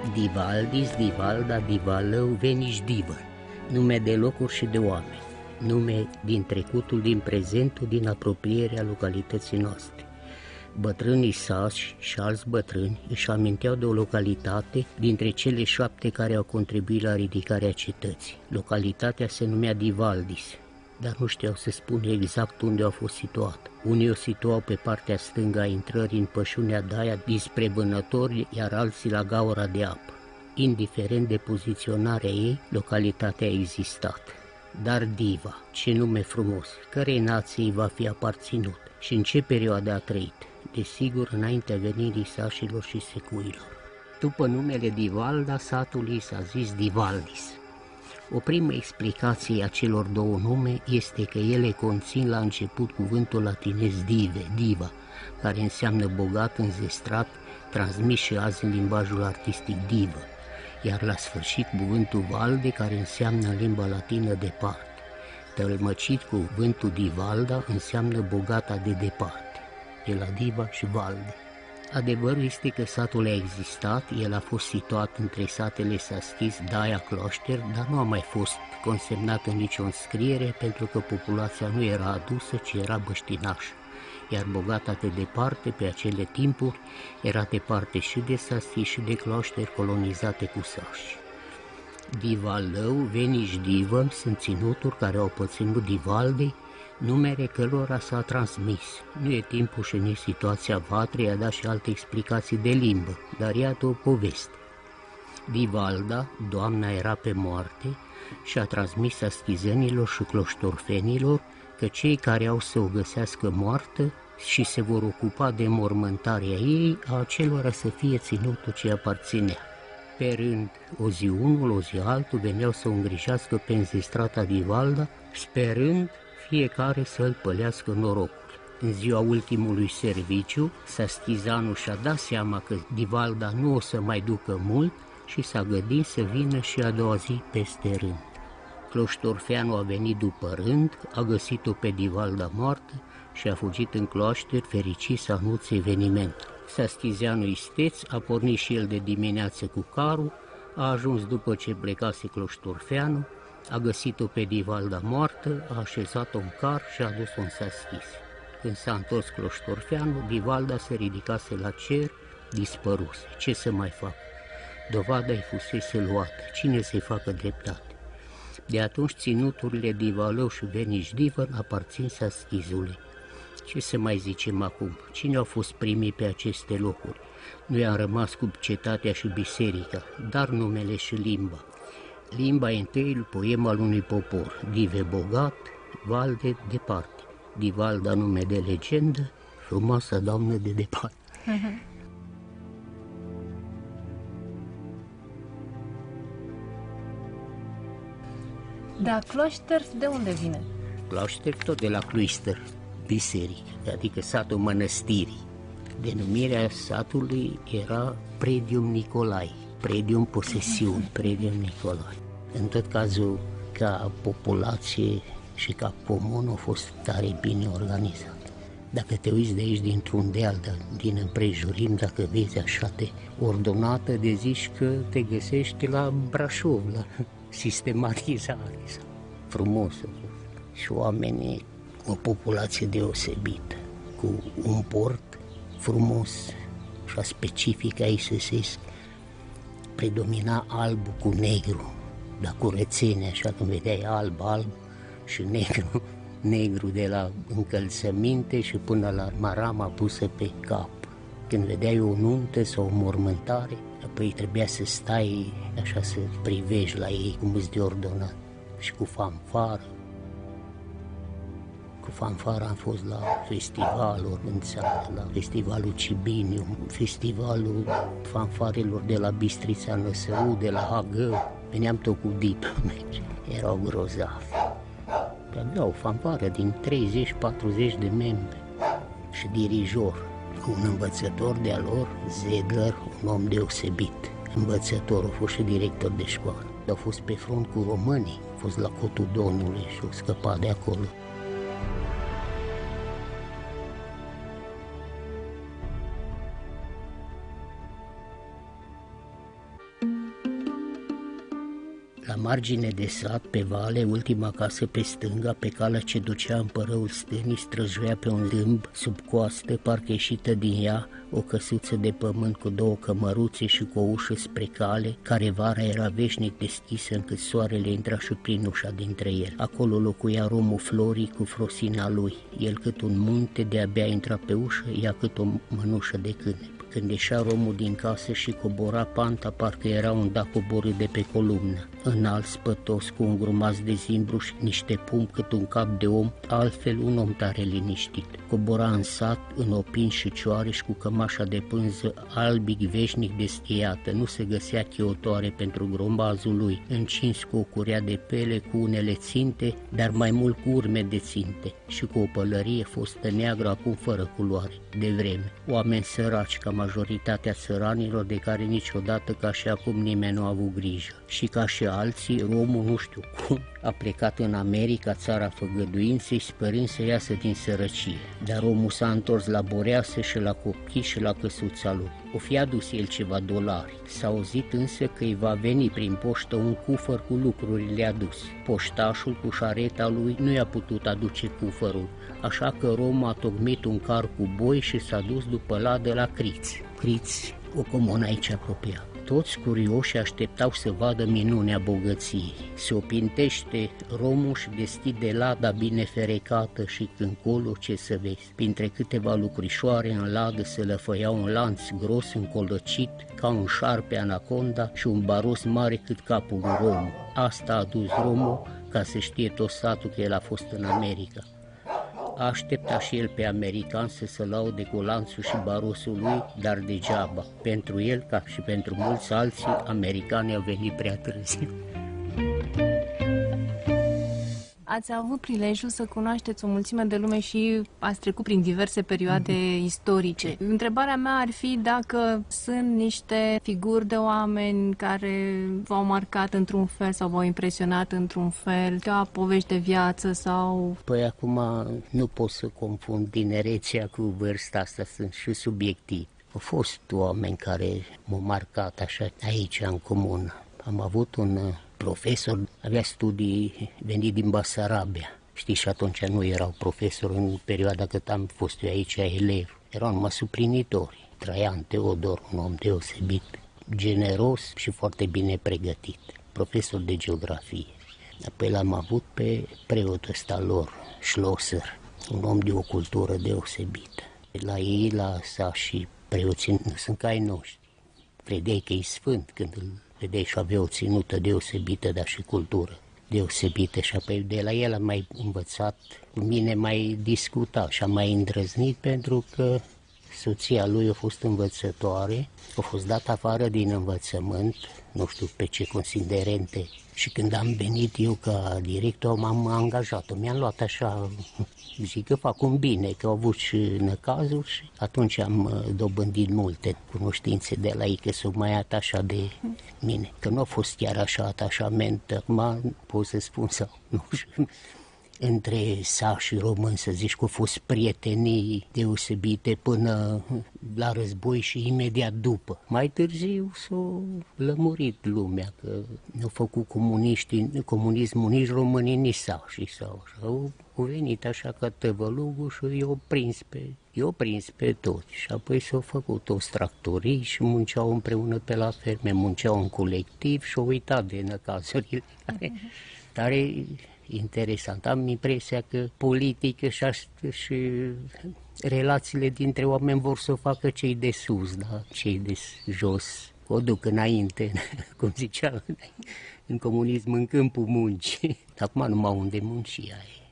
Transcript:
Divaldis, Divalda, Divalău, Veniș, Divă, nume de locuri și de oameni, nume din trecutul, din prezentul, din apropierea localității noastre. Bătrânii sași și alți bătrâni își aminteau de o localitate dintre cele 7 care au contribuit la ridicarea cetății. Localitatea se numea Divaldis, dar nu știau să spună exact unde a fost situată. Unii o situau pe partea stângă a intrării în pășunea Daia dinspre Vânători, iar alții la gaura de apă. Indiferent de poziționarea ei, localitatea a existat. Dar Diva, ce nume frumos, cărei nației va fi aparținut și în ce perioadă a trăit? Desigur, înaintea venirii sașilor și secuilor. După numele Divalda, satul i s-a zis Divaldis. O primă explicație a celor două nume este că ele conțin la început cuvântul latinez dive, diva, care înseamnă bogat, înzestrat, transmis și azi în limbajul artistic divă, iar la sfârșit cuvântul valde, care înseamnă în limba latină departe. Tălmăcit cuvântul divalda înseamnă bogata de departe, de la diva și valde. Adevărul este că satul a existat, el a fost situat între satele Saschis, Daia, Cloșter, dar nu a mai fost consemnat în nicio înscriere pentru că populația nu era adusă, ci era băștinașă, iar bogata de departe pe acele timpuri era departe și de Saschis și de Cloșter colonizate cu sași. Divalău, Veniș, Divă sunt ținuturi care au aparținut Divaldei, numere cărora s-a transmis. Nu e timpul și nici situația vatrei a dat și alte explicații de limbă, dar iată o poveste. Divalda, doamna era pe moarte și a transmis aschizenilor și cloștorfenilor că cei care au să o găsească moartă și se vor ocupa de mormântarea ei, a acelora să fie ținutul ce aparținea. Pe rând, o zi unul, o zi altul, veneau să o îngrijească pe înzestrata Divalda, sperând fiecare să-l pălească norocul. În ziua ultimului serviciu, saschizanul și-a dat seama că Divalda nu o să mai ducă mult și s-a gândit să vină și a doua zi peste rând. Cloștorfeanul a venit după rând, a găsit-o pe Divalda moartă și a fugit în cloașter fericit să anunțe evenimentul. Saschizeanul isteț a pornit și el de dimineață cu carul, a ajuns după ce plecase Cloștorfeanul, a găsit-o pe Divalda moartă, a așezat-o în car și a dus-o în Saschis. Când s-a întors Cloștorfeanul, Divalda se ridicase la cer, dispăruse. Ce să mai fac? Dovada-i fusese luată. Cine să-i facă dreptate? De atunci ținuturile Divalău și Veniș Divă aparțin Saschizului. Ce să mai zicem acum? Cine au fost primii pe aceste locuri? Noi am rămas cu cetatea și biserica, dar numele și limba. Limba e întâiul poem al unui popor, dive bogat, valde departe. Divalda nume de legendă, frumoasa doamnă de departe. Da, Cloșter de unde vine? Cloșter tot de la Cluister, biserică, adică satul mănăstirii. Denumirea satului era Predium Nicolai, Predium posesiuni, Predium Nicolai. În tot cazul, ca populație și ca comun a fost tare bine organizat. Dacă te uiți de aici dintr-un deal, din împrejurim, dacă vezi așa de ordonată, de zici că te găsești la Brașov, la sistematizare. Frumos a fost. Și oamenii, o populație deosebită, cu un port frumos și specific aici să zis, predomina albul cu negru, dar cu rețene, așa când vedeai alb și negru de la încălțăminte și până la marama pusă pe cap. Când vedeai o nuntă sau o mormântare, apoi trebuia să stai așa să privești la ei cum îți de ordonat și cu fanfară. Cu fanfară am fost la festivaluri în țară, la festivalul Cibiniu, festivalul fanfarelor de la Bistrița Năsău, de la Hagău. Veneam tot cu dipă, erau grozavi. Aveau fanfară din 30-40 de membri și dirijor, un învățător de-a lor, Zedler, un om deosebit. Învățător, a fost și director de școală. Au fost pe front cu românii, a fost la Cotul Domnului și au scăpat de acolo. La margine de sat, pe vale, ultima casă pe stânga, pe calea ce ducea în Părăul Stânii, străjuia pe un lâmb sub coastă, parcă ieșită din ea, o căsuță de pământ cu 2 cămăruțe și cu o ușă spre cale, care vara era veșnic deschisă încât soarele intra și prin ușa dintre el. Acolo locuia Romu Florii cu frosina lui, el cât un munte, de-abia intra pe ușă, ea cât o mănușă de câine. Când ieșea Romul din casă și cobora panta, parcă era un da coborât de pe columnă, înalt, spătos, cu un grumaz de zimbru și niște pumni cât un cap de om, altfel un om tare liniștit. Cobora în sat, în opini și cioare și cu cămașa de pânză albic veșnic deschiată, nu se găsea chiotoare pentru grombazul lui, încins cu o curea de pele, cu unele ținte, dar mai mult cu urme de ținte și cu o pălărie fostă neagră, acum fără culoare, de vreme. Oameni săraci, ca majoritatea țăranilor, de care niciodată ca și acum nimeni nu a avut grijă. Și ca și alții, Romul, nu știu cum, a plecat în America, țara făgăduinței, sperând să iasă din sărăcie. Dar Romul s-a întors la Boreasă și la copii și la căsuța lui. O fi adus el ceva dolari. S-a auzit însă că îi va veni prin poștă un cufăr cu lucrurile aduse. Poștașul cu șareta lui nu i-a putut aduce cufărul, așa că Romul a tocmit un car cu boi și s-a dus după ladă la Criți. Criți, o comună aici apropiat. Toți curioși așteptau să vadă minunea bogăției. Se opintește Romul și deschide lada bine ferecată și când colo ce să vezi. Printre câteva lucrișoare în ladă se lăfăia un lanț gros încolăcit ca un șarpe anaconda și un baros mare cât capul lui Romul. Asta a dus Romul ca să știe tot satul că el a fost în America. A așteptat și el pe american să se laude cu lanțul și barosul lui, dar degeaba. Pentru el, ca și pentru mulți alții, americanii au venit prea târziu. Ați avut prilejul să cunoașteți o mulțime de lume și ați trecut prin diverse perioade istorice. Întrebarea mea ar fi dacă sunt niște figuri de oameni care v-au marcat într-un fel sau v-au impresionat într-un fel, ca povești de viață sau... Păi acum nu pot să confund tinerețea cu vârsta asta, sunt și subiectiv. Au fost oameni care m-au marcat așa aici în comună. Am avut un profesor, avea studii venit din Basarabia. Știi, și atunci nu erau profesori în perioada cât am fost eu aici elev. Erau numai suplinitori. Traian Teodor, un om deosebit, generos și foarte bine pregătit. Profesor de geografie. Apoi l-am avut pe preotul ăsta lor, Schlosser, un om de o cultură deosebită. La ei, la sa și preoții nu sunt ca ai noștri. Credeai că e sfânt când îl vedeai și avea o ținută deosebită, dar și cultură deosebită. Și apoi de la el am mai învățat, cu mine mai discutat și am mai îndrăznit pentru că soția lui a fost învățătoare, a fost dat afară din învățământ, nu știu pe ce considerente. Și când am venit eu ca director, m-am angajat-o. Mi-am luat așa, zic că fac un bine, că au avut și năcazuri și atunci am dobândit multe cunoștințe de la ei, că sunt mai atașat de mine. Că nu a fost chiar așa atașament, acum pot să spun sau nu știu. Între sași și români, să zici că au fost prietenii deosebite până la război și imediat după. Mai târziu s-a lămurit lumea, că nu au făcut comunismul nici românii, nici sașii sau așa. Au venit așa ca tăvălugul și i-au prins pe toți. Și apoi s-au făcut toți tractorii și munceau împreună pe la ferme, munceau în colectiv și au uitat de năcazurile tare interesant. Am impresia că politică și relațiile dintre oameni vor să o facă cei de sus, da? Cei de jos o duc înainte, cum zicea în comunism, în câmpul muncii. Acum numai unde muncii ai.